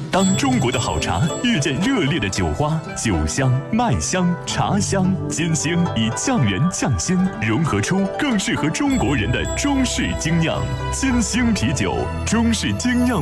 当中国的好茶遇见热烈的酒花，酒香、麦香、茶香、金星以匠人匠心融合出更适合中国人的中式精酿。金星啤酒，中式精酿